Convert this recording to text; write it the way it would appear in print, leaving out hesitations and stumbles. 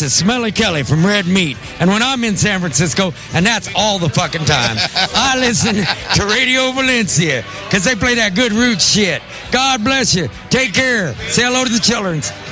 is Smelly Kelly from Red Meat. And when I'm in San Francisco, and that's all the fucking time, I listen to Radio Valencia because they play that good roots shit. God bless you. Take care. Say hello to the children.